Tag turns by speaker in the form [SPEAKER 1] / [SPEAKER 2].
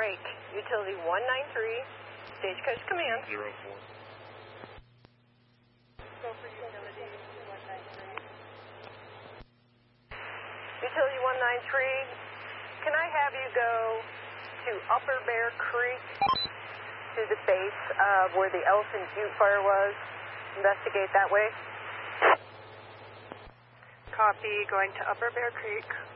[SPEAKER 1] break. Utility 193, Stagecoach Command.
[SPEAKER 2] 04.
[SPEAKER 1] Go for Utility 193. Utility 193, can I have you go to Upper Bear Creek to the base of where the Elephant Butte fire was? Investigate that way.
[SPEAKER 3] Copy, going to Upper Bear Creek.